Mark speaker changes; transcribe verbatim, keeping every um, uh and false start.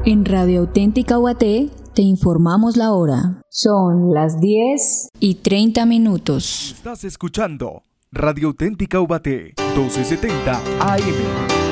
Speaker 1: En Radio Auténtica U A T te informamos la hora. Son las diez y treinta minutos.
Speaker 2: Estás escuchando Radio Auténtica U A T, doce setenta A M.